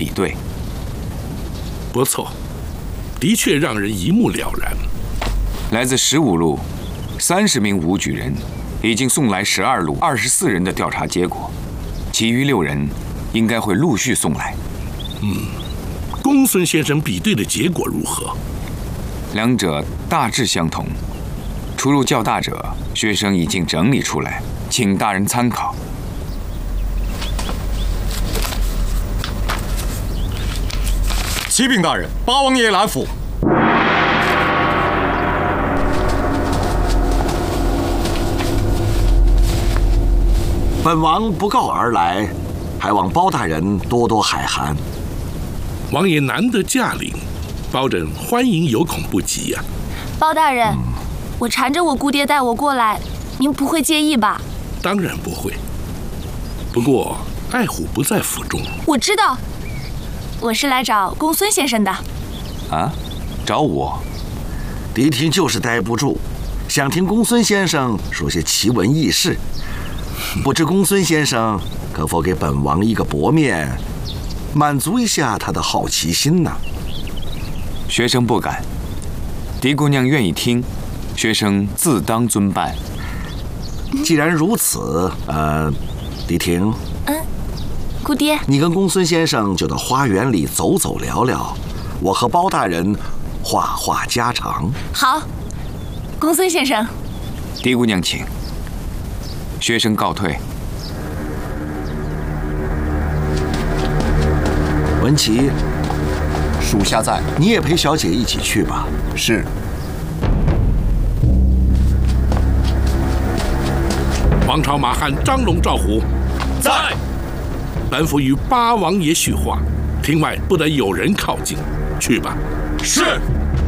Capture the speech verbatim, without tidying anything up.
比对。 不错，的确让人一目了然。 来自十五路三十名武举人，已经送来十二路二十四人的调查结果，其余六人应该会陆续送来。 嗯，公孙先生比对的结果如何？ 两者大致相同，出入较大者，学生已经整理出来，请大人参考。 启禀大人，八王爷来府。 本王不告而来，还望包大人多多海涵。 王爷难得驾临，包拯欢迎有恐不及呀、啊。 包大人，嗯、我缠着我姑爹带我过来，您不会介意吧？ 当然不会。不过爱虎不在府中。 我知道，我是来找公孙先生的。 啊？找我？ 狄廷就是待不住，想听公孙先生说些奇闻异事。不知公孙先生可否给本王一个薄面，满足一下他的好奇心呢？ 学生不敢。狄姑娘愿意听，学生自当遵办。 既然如此，呃，狄廷， 嗯，姑爹， 你跟公孙先生就到花园里走走聊聊，我和包大人话话家常。 好，公孙先生。 狄姑娘请。学生告退。 文琪， 属下在。 你也陪小姐一起去吧。 是。 王朝马汉张龙赵虎， 在。 本府与八王爷叙话，庭外不得有人靠近。去吧。 是。